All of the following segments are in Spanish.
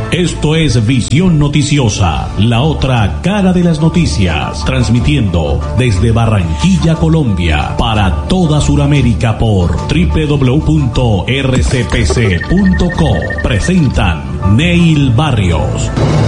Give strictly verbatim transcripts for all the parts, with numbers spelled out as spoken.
Esto es Visión Noticiosa, la otra cara de las noticias, transmitiendo desde Barranquilla, Colombia, para toda Sudamérica por doble u doble u doble u punto erre ce pe ce punto co. Presentan Neil Barrios.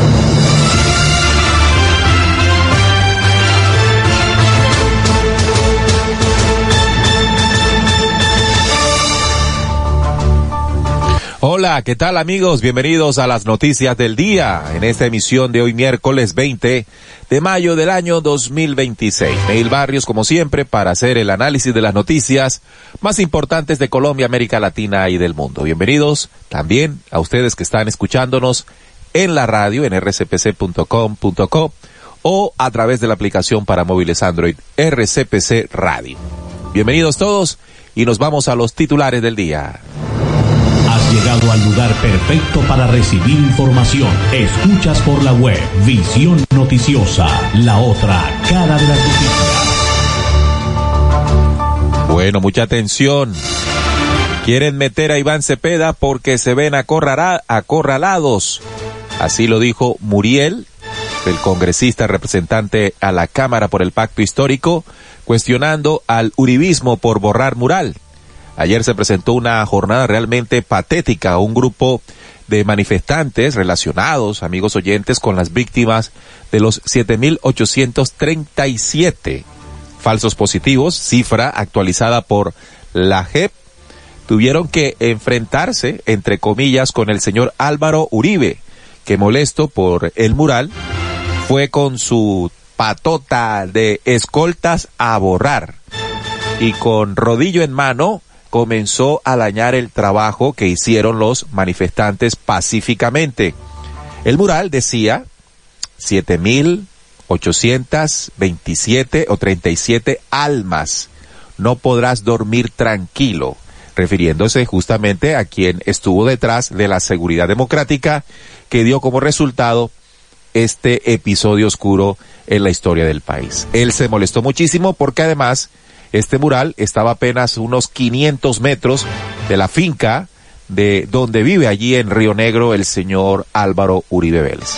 Hola, ¿qué tal amigos? Bienvenidos a las noticias del día en esta emisión de hoy miércoles veinte de mayo del año dos mil veintiséis. Neil Barrios, como siempre, para hacer el análisis de las noticias más importantes de Colombia, América Latina y del mundo. Bienvenidos también a ustedes que están escuchándonos en la radio en erre ce pe ce punto com punto co o a través de la aplicación para móviles Android erre ce pe ce Radio. Bienvenidos todos y nos vamos a los titulares del día. Has llegado al lugar perfecto para recibir información. Escuchas por la web Visión Noticiosa, la otra cara de las noticias. Bueno, mucha atención. Quieren meter a Iván Cepeda porque se ven acorrala- acorralados. Así lo dijo Muriel, el congresista representante a la Cámara por el Pacto Histórico, cuestionando al uribismo por borrar mural. Ayer se presentó una jornada realmente patética, un grupo de manifestantes relacionados, amigos oyentes, con las víctimas de los siete mil ochocientos treinta y siete falsos positivos, cifra actualizada por la J E P, tuvieron que enfrentarse, entre comillas, con el señor Álvaro Uribe, que molesto por el mural, fue con su patota de escoltas a borrar y con rodillo en mano comenzó a dañar el trabajo que hicieron los manifestantes pacíficamente. El mural decía siete mil ochocientos veintisiete o treinta y siete almas. No podrás dormir tranquilo, refiriéndose justamente a quien estuvo detrás de la seguridad democrática que dio como resultado este episodio oscuro en la historia del país. Él se molestó muchísimo porque además este mural estaba apenas unos quinientos metros de la finca de donde vive allí en Río Negro el señor Álvaro Uribe Vélez.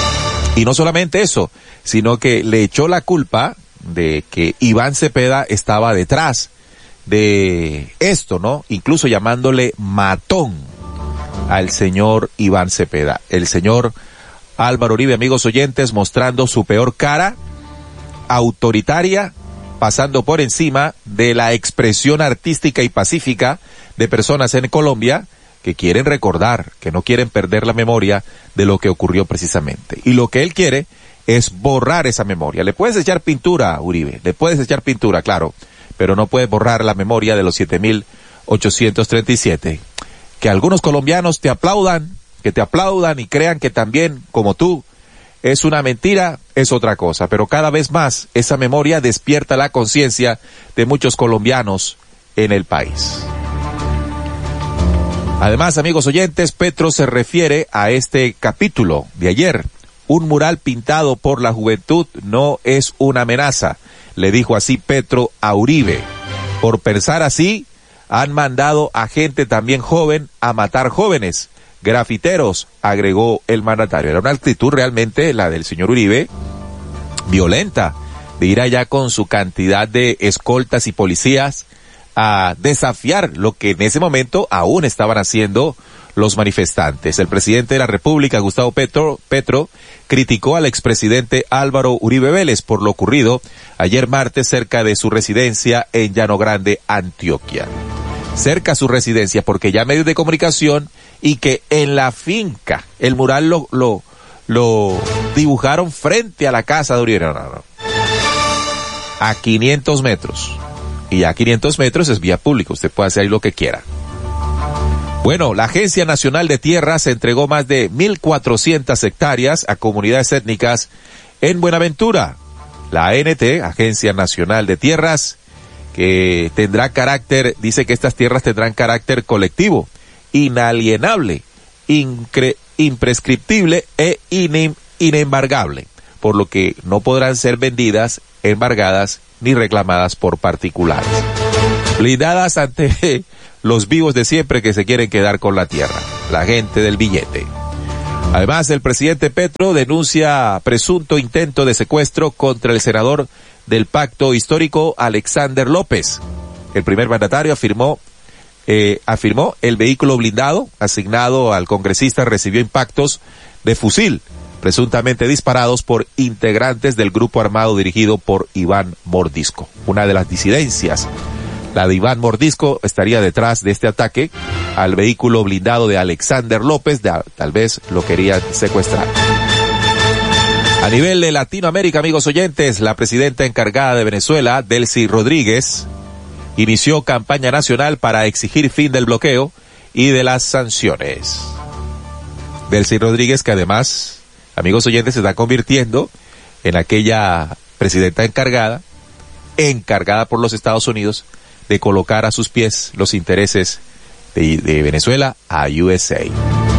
Y no solamente eso, sino que le echó la culpa de que Iván Cepeda estaba detrás de esto, ¿no? Incluso llamándole matón al señor Iván Cepeda. El señor Álvaro Uribe, amigos oyentes, mostrando su peor cara, autoritaria, pasando por encima de la expresión artística y pacífica de personas en Colombia que quieren recordar, que no quieren perder la memoria de lo que ocurrió precisamente. Y lo que él quiere es borrar esa memoria. Le puedes echar pintura, Uribe, le puedes echar pintura, claro, pero no puedes borrar la memoria de los siete mil ochocientos treinta y siete. Que algunos colombianos te aplaudan, que te aplaudan y crean que también, como tú, es una mentira, es otra cosa, pero cada vez más esa memoria despierta la conciencia de muchos colombianos en el país. Además, amigos oyentes, Petro se refiere a este capítulo de ayer. Un mural pintado por la juventud no es una amenaza, le dijo así Petro a Uribe. Por pensar así, han mandado a gente también joven a matar jóvenes. Grafiteros, agregó el mandatario. Era una actitud realmente, la del señor Uribe, violenta, de ir allá con su cantidad de escoltas y policías a desafiar lo que en ese momento aún estaban haciendo los manifestantes. El presidente de la República, Gustavo Petro, Petro, criticó al expresidente Álvaro Uribe Vélez por lo ocurrido ayer martes cerca de su residencia en Llano Grande, Antioquia. Cerca a su residencia, porque ya medios de comunicación y que en la finca el mural lo, lo, lo dibujaron frente a la casa de Uribe. No, no, no. A quinientos metros. Y a quinientos metros es vía pública, usted puede hacer ahí lo que quiera. Bueno, la Agencia Nacional de Tierras entregó más de mil cuatrocientas hectáreas a comunidades étnicas en Buenaventura. La A N T, Agencia Nacional de Tierras, que tendrá carácter, dice que estas tierras tendrán carácter colectivo, inalienable, incre, imprescriptible e inem, inembargable, por lo que no podrán ser vendidas, embargadas ni reclamadas por particulares. Blindadas ante los vivos de siempre que se quieren quedar con la tierra, la gente del billete. Además, el presidente Petro denuncia presunto intento de secuestro contra el senador del Pacto Histórico, Alexander López. El primer mandatario afirmó, eh, afirmó el vehículo blindado asignado al congresista recibió impactos de fusil, presuntamente disparados por integrantes del grupo armado dirigido por Iván Mordisco. Una de las disidencias, la de Iván Mordisco, estaría detrás de este ataque al vehículo blindado de Alexander López, de, tal vez lo querían secuestrar. A nivel de Latinoamérica, amigos oyentes, la presidenta encargada de Venezuela, Delcy Rodríguez, inició campaña nacional para exigir fin del bloqueo y de las sanciones. Delcy Rodríguez, que además, amigos oyentes, se está convirtiendo en aquella presidenta encargada, encargada por los Estados Unidos, de colocar a sus pies los intereses de, de Venezuela a U S A.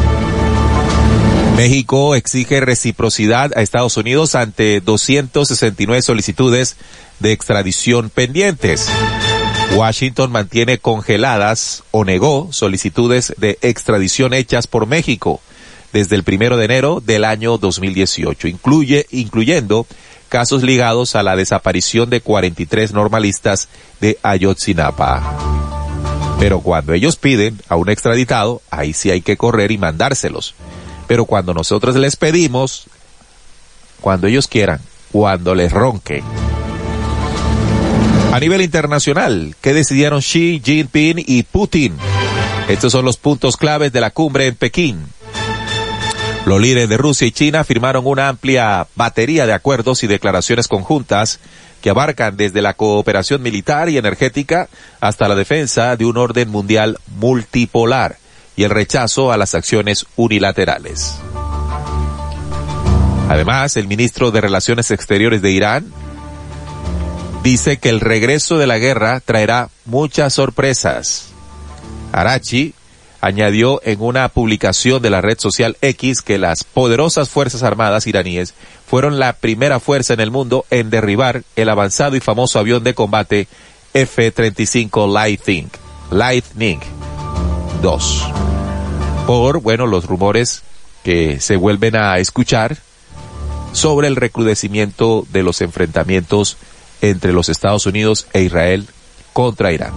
México exige reciprocidad a Estados Unidos ante doscientas sesenta y nueve solicitudes de extradición pendientes. Washington mantiene congeladas o negó solicitudes de extradición hechas por México desde el primero de enero del año dos mil dieciocho, incluye, incluyendo casos ligados a la desaparición de cuarenta y tres normalistas de Ayotzinapa. Pero cuando ellos piden a un extraditado, ahí sí hay que correr y mandárselos. Pero cuando nosotros les pedimos, cuando ellos quieran, cuando les ronque. A nivel internacional, ¿qué decidieron Xi Jinping y Putin? Estos son los puntos claves de la cumbre en Pekín. Los líderes de Rusia y China firmaron una amplia batería de acuerdos y declaraciones conjuntas que abarcan desde la cooperación militar y energética hasta la defensa de un orden mundial multipolar y el rechazo a las acciones unilaterales. Además, el ministro de Relaciones Exteriores de Irán dice que el regreso de la guerra traerá muchas sorpresas. Arachi añadió en una publicación de la red social X que las poderosas Fuerzas Armadas iraníes fueron la primera fuerza en el mundo en derribar el avanzado y famoso avión de combate F treinta y cinco Lightning, Lightning dos. Por, bueno, los rumores que se vuelven a escuchar sobre el recrudecimiento de los enfrentamientos entre los Estados Unidos e Israel contra Irán.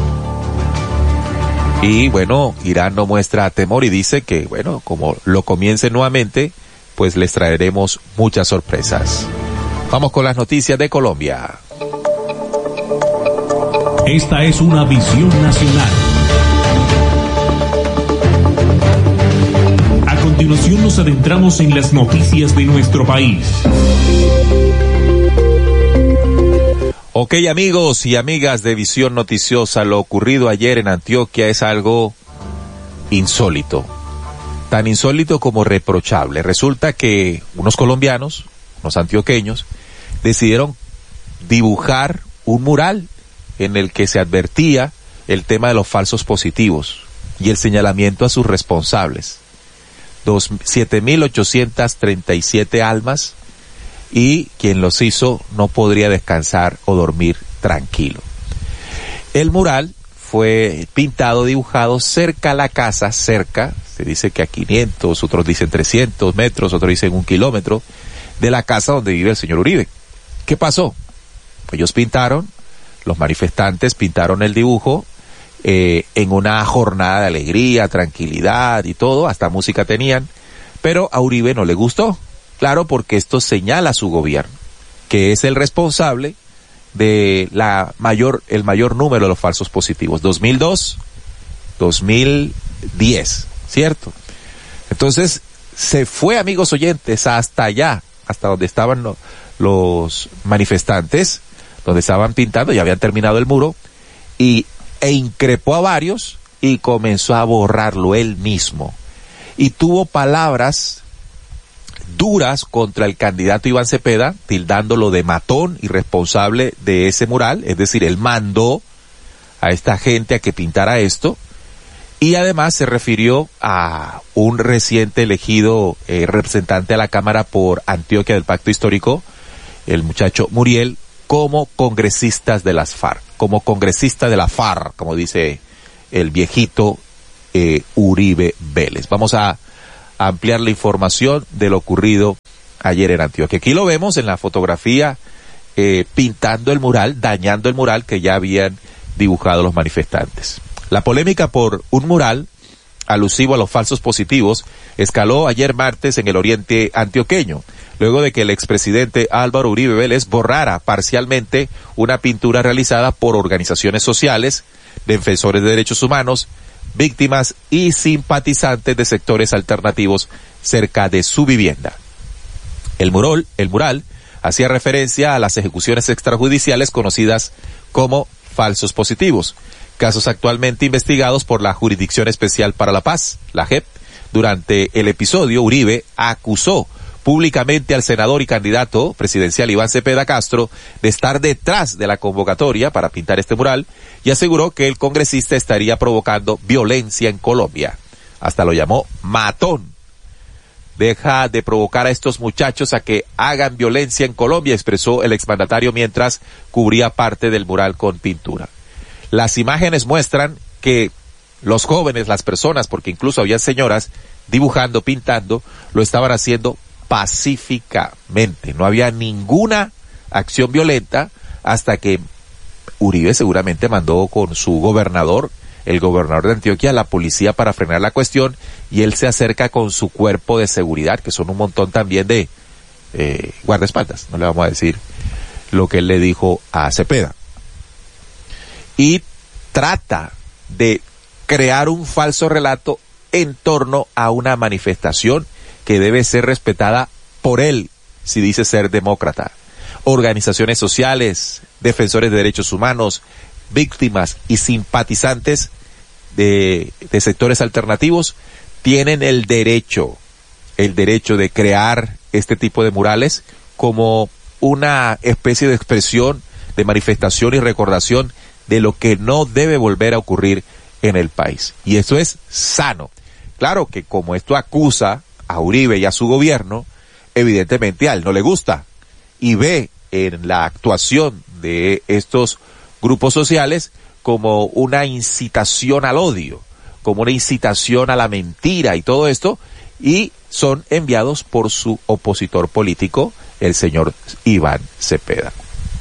Y bueno, Irán no muestra temor y dice que, bueno, como lo comiencen nuevamente, pues les traeremos muchas sorpresas. Vamos con las noticias de Colombia. Esta es una visión nacional. A continuación nos adentramos en las noticias de nuestro país. Ok, amigos y amigas de Visión Noticiosa, lo ocurrido ayer en Antioquia es algo insólito, tan insólito como reprochable. Resulta que unos colombianos, unos antioqueños, decidieron dibujar un mural en el que se advertía el tema de los falsos positivos y el señalamiento a sus responsables. siete mil ochocientas treinta y siete almas, y quien los hizo no podría descansar o dormir tranquilo. El mural fue pintado, dibujado cerca a la casa, cerca, se dice que a quinientos, otros dicen trescientos metros, otros dicen un kilómetro, de la casa donde vive el señor Uribe. ¿Qué pasó? Ellos pintaron, los manifestantes pintaron el dibujo eh, en una jornada de alegría, tranquilidad y todo, hasta música tenían, pero a Uribe no le gustó. Claro, porque esto señala a su gobierno, que es el responsable de la mayor, el mayor número de los falsos positivos. dos mil dos, dos mil diez, ¿cierto? Entonces, se fue, amigos oyentes, hasta allá, hasta donde estaban lo, los manifestantes, donde estaban pintando, ya habían terminado el muro, y, e increpó a varios y comenzó a borrarlo él mismo. Y tuvo palabras duras contra el candidato Iván Cepeda, tildándolo de matón y responsable de ese mural, es decir, él mandó a esta gente a que pintara esto, y además se refirió a un reciente elegido eh, representante a la Cámara por Antioquia del Pacto Histórico, el muchacho Muriel, como congresistas de las FARC, como congresista de la FARC, como dice el viejito eh, Uribe Vélez. Vamos a ampliar la información de lo ocurrido ayer en Antioquia. Aquí lo vemos en la fotografía, eh, pintando el mural, dañando el mural que ya habían dibujado los manifestantes. La polémica por un mural alusivo a los falsos positivos escaló ayer martes en el oriente antioqueño, luego de que el expresidente Álvaro Uribe Vélez borrara parcialmente una pintura realizada por organizaciones sociales, defensores de derechos humanos, víctimas y simpatizantes de sectores alternativos cerca de su vivienda. El mural, el mural hacía referencia a las ejecuciones extrajudiciales conocidas como falsos positivos, casos actualmente investigados por la Jurisdicción Especial para la Paz, la J E P. Durante el episodio, Uribe acusó públicamente al senador y candidato presidencial Iván Cepeda Castro de estar detrás de la convocatoria para pintar este mural y aseguró que el congresista estaría provocando violencia en Colombia. Hasta lo llamó matón. Deja de provocar a estos muchachos a que hagan violencia en Colombia, expresó el exmandatario mientras cubría parte del mural con pintura. Las imágenes muestran que los jóvenes, las personas, porque incluso había señoras dibujando, pintando, lo estaban haciendo pacíficamente. No había ninguna acción violenta hasta que Uribe seguramente mandó con su gobernador, el gobernador de Antioquia, la policía para frenar la cuestión, y él se acerca con su cuerpo de seguridad, que son un montón también de eh, guardaespaldas. No le vamos a decir lo que él le dijo a Cepeda. Y trata de crear un falso relato en torno a una manifestación que debe ser respetada por él, si dice ser demócrata. Organizaciones sociales, defensores de derechos humanos, víctimas y simpatizantes de, de sectores alternativos tienen el derecho, el derecho de crear este tipo de murales como una especie de expresión, de manifestación y recordación de lo que no debe volver a ocurrir en el país. Y eso es sano. Claro que como esto acusa a Uribe y a su gobierno, evidentemente a él no le gusta y ve en la actuación de estos grupos sociales como una incitación al odio, como una incitación a la mentira y todo esto, y son enviados por su opositor político, el señor Iván Cepeda.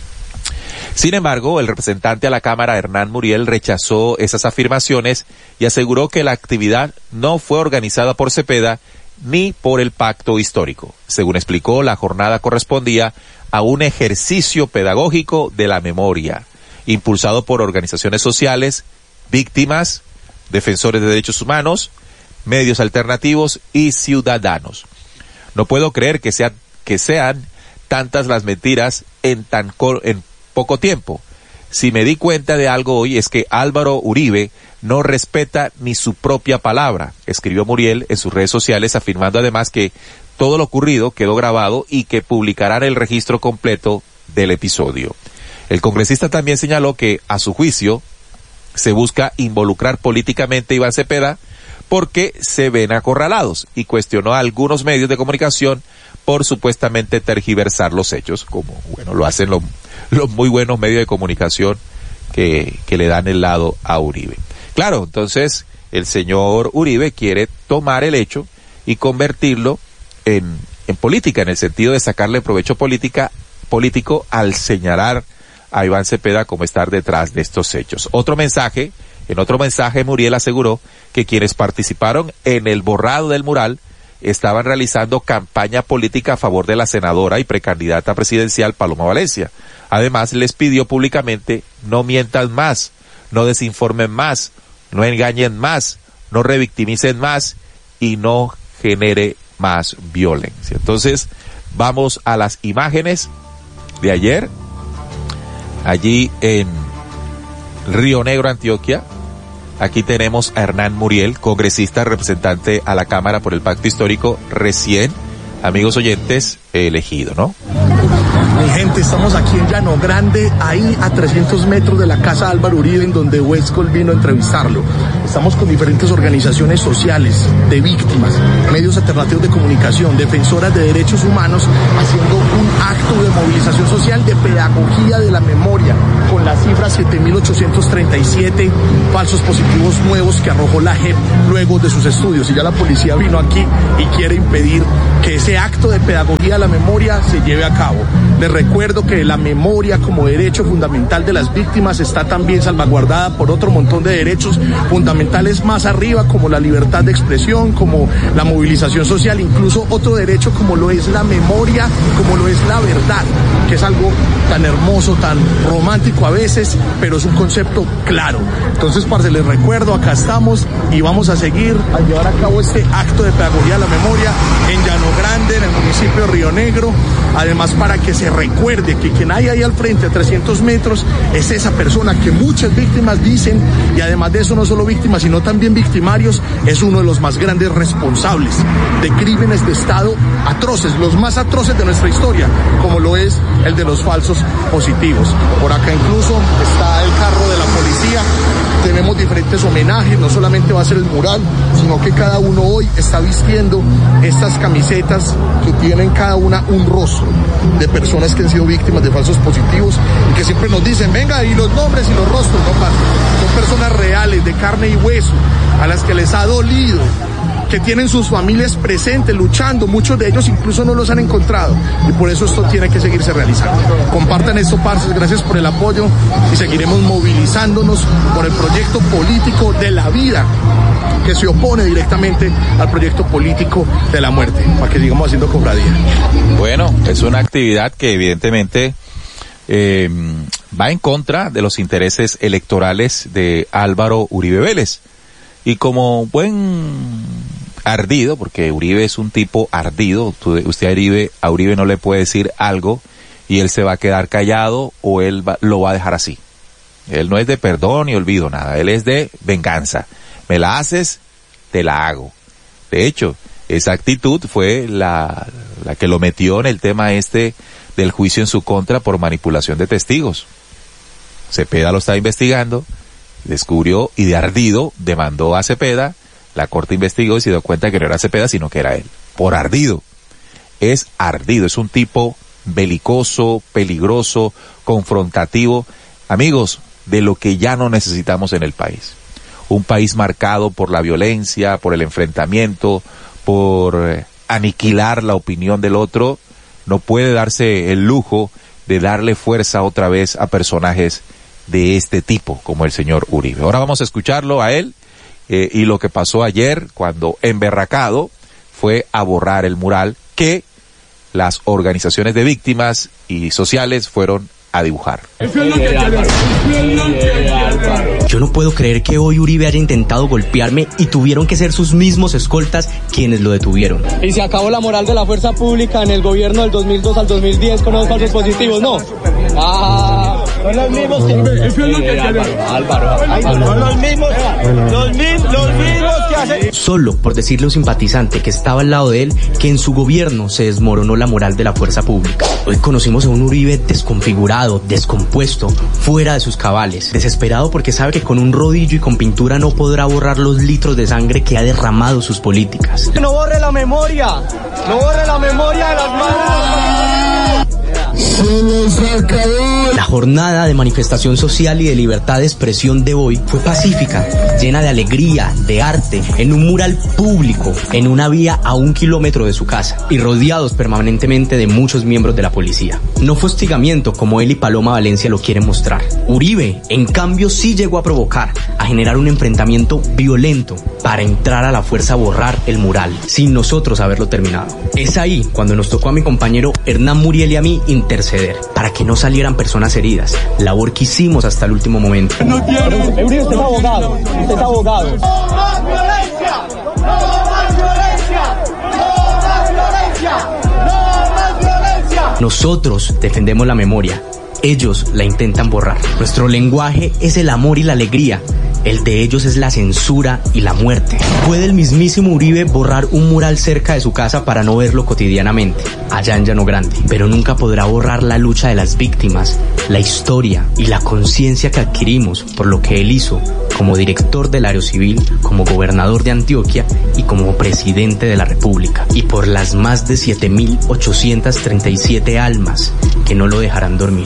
Sin embargo, el representante a la Cámara, Hernán Muriel, rechazó esas afirmaciones y aseguró que la actividad no fue organizada por Cepeda ni por el pacto histórico. Según explicó, la jornada correspondía a un ejercicio pedagógico de la memoria, impulsado por organizaciones sociales, víctimas, defensores de derechos humanos, medios alternativos y ciudadanos. No puedo creer que sean, que sean tantas las mentiras en tan cor, en poco tiempo. Si me di cuenta de algo hoy es que Álvaro Uribe no respeta ni su propia palabra, escribió Muriel en sus redes sociales, afirmando además que todo lo ocurrido quedó grabado y que publicarán el registro completo del episodio. El congresista también señaló que, a su juicio, se busca involucrar políticamente a Iván Cepeda porque se ven acorralados y cuestionó a algunos medios de comunicación por supuestamente tergiversar los hechos, como bueno lo hacen los, los muy buenos medios de comunicación que, que le dan el lado a Uribe. Claro, entonces el señor Uribe quiere tomar el hecho y convertirlo en, en política, en el sentido de sacarle provecho política, político al señalar a Iván Cepeda como estar detrás de estos hechos. Otro mensaje, en otro mensaje Muriel aseguró que quienes participaron en el borrado del mural estaban realizando campaña política a favor de la senadora y precandidata presidencial Paloma Valencia. Además, les pidió públicamente no mientan más, no desinformen más, no engañen más, no revictimicen más y no genere más violencia. Entonces, vamos a las imágenes de ayer, allí en Río Negro, Antioquia. Aquí tenemos a Hernán Muriel, congresista, representante a la Cámara por el Pacto Histórico, recién, amigos oyentes, elegido, ¿no? Mi gente, estamos aquí en Llano Grande, ahí a trescientos metros de la casa de Álvaro Uribe, en donde Huescol vino a entrevistarlo. Estamos con diferentes organizaciones sociales, de víctimas, medios alternativos de comunicación, defensoras de derechos humanos, haciendo un acto de movilización social de pedagogía de la memoria, con la cifra siete mil ochocientos treinta y siete falsos positivos nuevos que arrojó la J E P luego de sus estudios. Y ya la policía vino aquí y quiere impedir que ese acto de pedagogía de la memoria se lleve a cabo. Les recuerdo que la memoria como derecho fundamental de las víctimas está también salvaguardada por otro montón de derechos fundamentales más arriba, como la libertad de expresión, como la movilización social, incluso otro derecho como lo es la memoria, como lo es la verdad, que es algo tan hermoso, tan romántico a veces, pero es un concepto claro. Entonces, parce, les recuerdo, acá estamos y vamos a seguir a llevar a cabo este acto de pedagogía de la memoria en Llano Grande, en el municipio de Río Negro, además para que se recuerde que quien hay ahí al frente a trescientos metros es esa persona que muchas víctimas dicen, y además de eso no solo víctimas sino también victimarios, es uno de los más grandes responsables de crímenes de Estado atroces, los más atroces de nuestra historia, como lo es el de los falsos positivos. Por acá incluso está el carro de la policía. Tenemos diferentes homenajes, no solamente va a ser el mural, sino que cada uno hoy está vistiendo estas camisetas que tienen cada una un rostro de personas que han sido víctimas de falsos positivos y que siempre nos dicen, venga, y los nombres y los rostros, no pasa. Son personas reales, de carne y hueso, a las que les ha dolido, que tienen sus familias presentes, luchando, muchos de ellos incluso no los han encontrado, y por eso esto tiene que seguirse realizando. Compartan esto, parce, gracias por el apoyo, y seguiremos movilizándonos por el proyecto político de la vida, que se opone directamente al proyecto político de la muerte, para que sigamos haciendo cofradía. Bueno, es una actividad que evidentemente eh, va en contra de los intereses electorales de Álvaro Uribe Vélez, y como buen ardido, porque Uribe es un tipo ardido, usted a Uribe, a Uribe no le puede decir algo y él se va a quedar callado, o él va, lo va a dejar así. Él no es de perdón ni olvido nada, él es de venganza. Me la haces, te la hago. De hecho, esa actitud fue la, la que lo metió en el tema este del juicio en su contra por manipulación de testigos. Cepeda lo está investigando, descubrió y de ardido demandó a Cepeda. La corte investigó y se dio cuenta que no era Cepeda, sino que era él. Por ardido. Es ardido, es un tipo belicoso, peligroso, confrontativo. Amigos, de lo que ya no necesitamos en el país. Un país marcado por la violencia, por el enfrentamiento, por eh, aniquilar la opinión del otro, no puede darse el lujo de darle fuerza otra vez a personajes de este tipo, como el señor Uribe. Ahora vamos a escucharlo a él, eh, y lo que pasó ayer cuando emberracado fue a borrar el mural que las organizaciones de víctimas y sociales fueron a dibujar. Yo no puedo creer que hoy Uribe haya intentado golpearme y tuvieron que ser sus mismos escoltas quienes lo detuvieron. Y se acabó la moral de la fuerza pública en el gobierno del dos mil dos al dos mil diez con los falsos positivos, ¿no? Ah, son los mismos que... Álvaro, Álvaro, son los mismos, los mismos, los mismos que hacen... Solo por decirle a un simpatizante que estaba al lado de él que en su gobierno se desmoronó la moral de la fuerza pública. Hoy conocimos a un Uribe desconfigurado, descompuesto, fuera de sus cabales, desesperado porque sabe que con un rodillo y con pintura no podrá borrar los litros de sangre que ha derramado sus políticas. No borre la memoria, no borre la memoria de las manos. La jornada de manifestación social y de libertad de expresión de hoy fue pacífica, llena de alegría, de arte, en un mural público, en una vía a un kilómetro de su casa y rodeados permanentemente de muchos miembros de la policía. No fue hostigamiento como él y Paloma Valencia lo quieren mostrar. Uribe, en cambio, sí llegó a provocar, a generar un enfrentamiento violento para entrar a la fuerza a borrar el mural, sin nosotros haberlo terminado. Es ahí cuando nos tocó a mi compañero Hernán Muriel y a mí interceder para que no salieran personas heridas, labor que hicimos hasta el último momento. No quiero. Uribe, usted es abogado, usted es abogado. ¡No más violencia! ¡No más violencia! ¡No más violencia! ¡No más violencia! Nosotros defendemos la memoria, ellos la intentan borrar. Nuestro lenguaje es el amor y la alegría, El de ellos es la censura y la muerte. ¿Puede el mismísimo Uribe borrar un mural cerca de su casa para no verlo cotidianamente, allá en Llano Grande? Pero nunca podrá borrar la lucha de las víctimas, la historia y la conciencia que adquirimos por lo que él hizo como director del Aerocivil, como gobernador de Antioquia y como presidente de la República, y por las más de siete mil ochocientas treinta y siete almas que no lo dejarán dormir.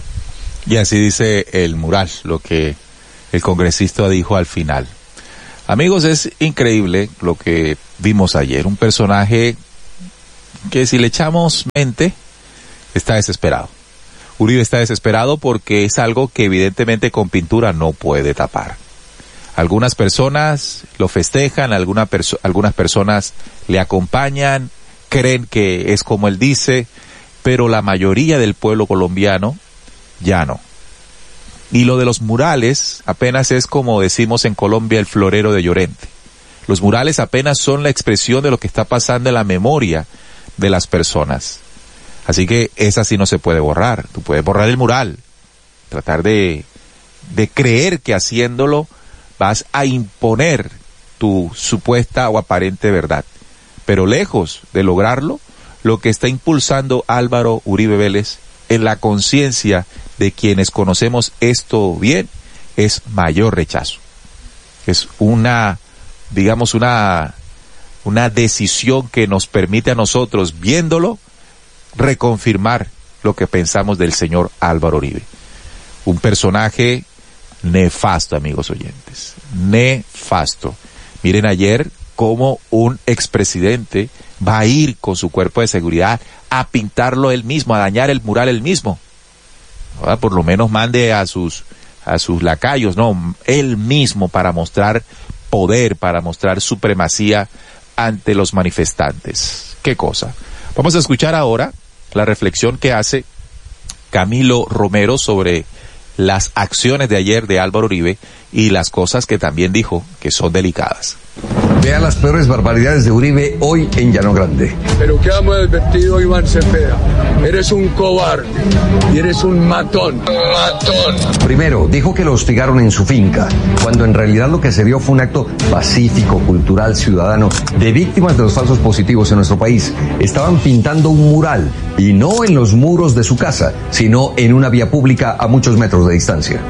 Y así dice el mural, lo que el congresista dijo al final. Amigos, es increíble lo que vimos ayer. Un personaje que, si le echamos mente, está desesperado. Uribe está desesperado porque es algo que evidentemente con pintura no puede tapar. Algunas personas lo festejan, alguna perso- algunas personas le acompañan, creen que es como él dice, pero la mayoría del pueblo colombiano ya no. Y lo de los murales apenas es, como decimos en Colombia, el florero de Llorente. Los murales apenas son la expresión de lo que está pasando en la memoria de las personas. Así que esa sí no se puede borrar. Tú puedes borrar el mural, tratar de, de creer que haciéndolo vas a imponer tu supuesta o aparente verdad. Pero lejos de lograrlo, lo que está impulsando Álvaro Uribe Vélez en la conciencia de quienes conocemos esto bien es mayor rechazo. Es una, digamos, una, una decisión que nos permite a nosotros, viéndolo, reconfirmar lo que pensamos del señor Álvaro Uribe. Un personaje nefasto, amigos oyentes. Nefasto. Miren ayer cómo un expresidente va a ir con su cuerpo de seguridad a pintarlo él mismo, a dañar el mural él mismo. ¿Verdad? Por lo menos mande a sus, a sus lacayos, no, él mismo, para mostrar poder, para mostrar supremacía ante los manifestantes. ¿Qué cosa? Vamos a escuchar ahora la reflexión que hace Camilo Romero sobre las acciones de ayer de Álvaro Uribe y las cosas que también dijo que son delicadas. Vea las peores barbaridades de Uribe hoy en Llano Grande. Pero quedamos advertido, Iván Cepeda. Eres un cobarde y eres un matón. Matón. Primero, dijo que lo hostigaron en su finca, cuando en realidad lo que se vio fue un acto pacífico, cultural, ciudadano, de víctimas de los falsos positivos en nuestro país. Estaban pintando un mural, y no en los muros de su casa, sino en una vía pública a muchos metros de distancia.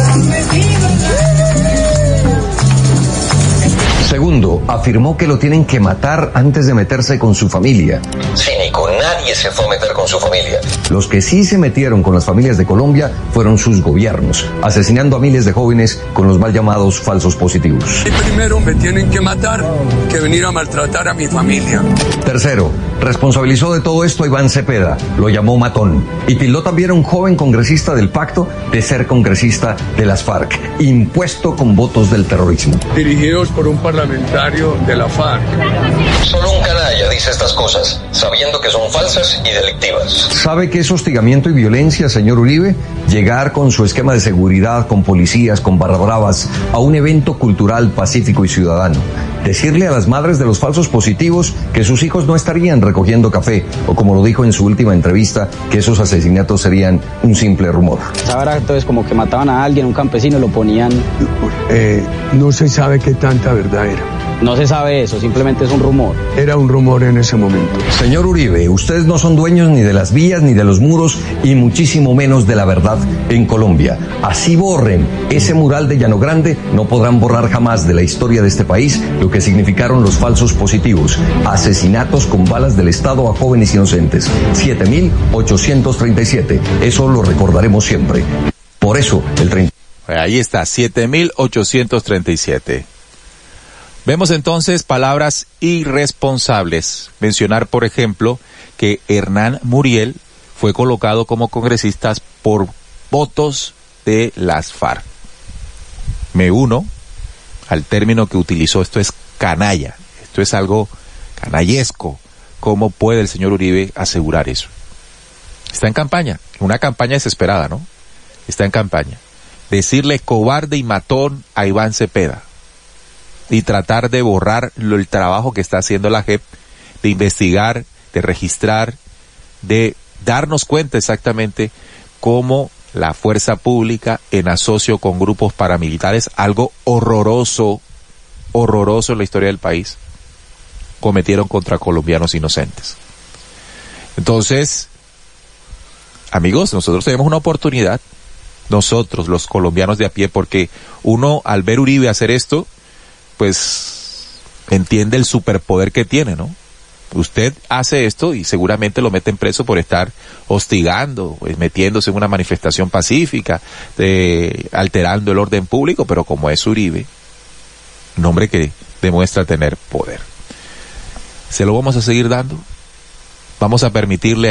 Segundo, afirmó que lo tienen que matar antes de meterse con su familia. Sí, ni con nadie se fue a meter con su familia. Los que sí se metieron con las familias de Colombia fueron sus gobiernos, asesinando a miles de jóvenes con los mal llamados falsos positivos. Y primero me tienen que matar que venir a maltratar a mi familia. Tercero, responsabilizó de todo esto a Iván Cepeda, lo llamó matón, y tildó también a un joven congresista del pacto de ser congresista de las FARC, impuesto con votos del terrorismo. Dirigidos por un parlamentario de la FARC. Solo un canalla dice estas cosas, sabiendo que son falsas y delictivas. ¿Sabe qué es hostigamiento y violencia, señor Uribe? Llegar con su esquema de seguridad, con policías, con barra bravas, a un evento cultural pacífico y ciudadano. Decirle a las madres de los falsos positivos que sus hijos no estarían recogiendo café, o como lo dijo en su última entrevista, que esos asesinatos serían un simple rumor. Ahora entonces como que mataban a alguien, un campesino, lo ponían... Eh, no se sabe qué tanta verdad era. No se sabe eso, simplemente es un rumor. Era un rumor en ese momento. Señor Uribe, ustedes no son dueños ni de las vías ni de los muros y muchísimo menos de la verdad en Colombia. Así borren ese mural de Llano Grande, no podrán borrar jamás de la historia de este país lo que significaron los falsos positivos, asesinatos con balas del Estado a jóvenes inocentes. siete mil ochocientos treinta y siete. Eso lo recordaremos siempre. Por eso, el treinta... Ahí está, siete mil ochocientos treinta y siete. Vemos entonces palabras irresponsables. Mencionar, por ejemplo, que Hernán Muriel fue colocado como congresista por votos de las FARC. Me uno al término que utilizó, esto es canalla, esto es algo canallesco. ¿Cómo puede el señor Uribe asegurar eso? Está en campaña, una campaña desesperada, ¿no? Está en campaña. Decirle cobarde y matón a Iván Cepeda y tratar de borrar lo, el trabajo que está haciendo la J E P, de investigar, de registrar, de darnos cuenta exactamente cómo la fuerza pública en asocio con grupos paramilitares, algo horroroso, horroroso en la historia del país, cometieron contra colombianos inocentes. Entonces, amigos, nosotros tenemos una oportunidad, nosotros los colombianos de a pie, porque uno al ver Uribe hacer esto, pues entiende el superpoder que tiene, ¿no? Usted hace esto y seguramente lo meten preso por estar hostigando, metiéndose en una manifestación pacífica, de, alterando el orden público, pero como es Uribe, un hombre que demuestra tener poder. ¿Se lo vamos a seguir dando? ¿Vamos a permitirle